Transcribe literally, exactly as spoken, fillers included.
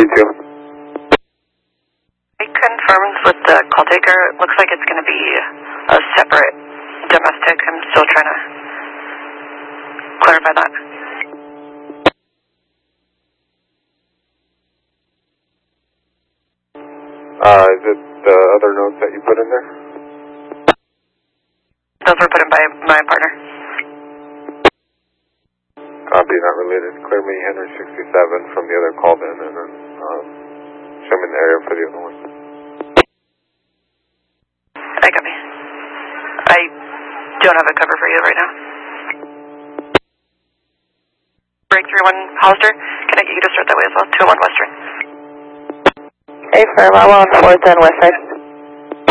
thirty-two. I confirmed with the call taker. It looks like it's going to be a separate domestic. I'm still trying to clarify that. Uh, is it the other notes that you put in there? Those were put in by my partner. Copy, not related. Clear me Henry sixty-seven from the other called in, and then um, show me the area for the other one. I copy. I don't have a cover for you right now. Breakthrough one Hollister, can I get you to start that way as well? two oh one Western. A firm, I'm on fourth and West Side.